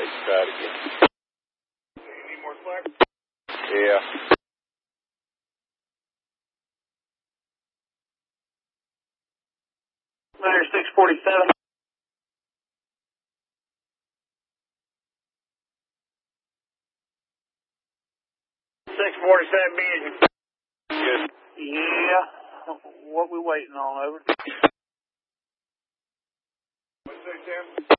Alright, try it again. You need more slack? Yeah. Ladder 647. 647 being Good. yeah. What we waiting on, over? 610.